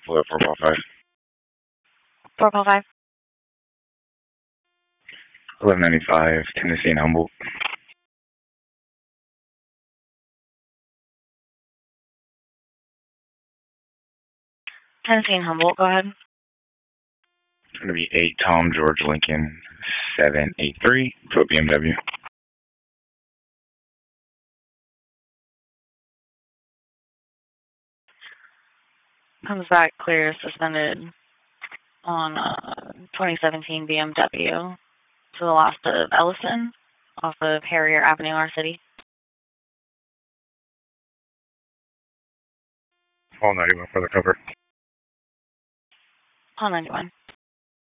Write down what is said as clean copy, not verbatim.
Buffalo 455. 455. 1195 Tennessee and Humboldt. Tennessee and Humboldt, go ahead. It's going to be 8 Tom George Lincoln 783 to a BMW. Comes back clear, suspended on 2017 BMW to the lost of Ellison off of Harrier Avenue, our city. All 91 for the cover. All 91.